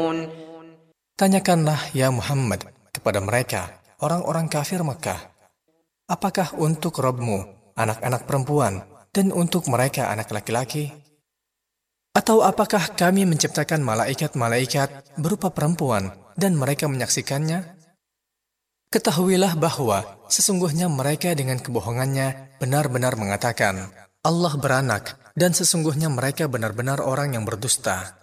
Tanyakanlah ya Muhammad kepada mereka, orang-orang kafir Mekah, apakah untuk Rabb-Mu anak-anak perempuan dan untuk mereka anak laki-laki? Atau apakah kami menciptakan malaikat-malaikat berupa perempuan dan mereka menyaksikannya? Ketahuilah bahwa sesungguhnya mereka dengan kebohongannya benar-benar mengatakan Allah beranak, dan sesungguhnya mereka benar-benar orang yang berdusta.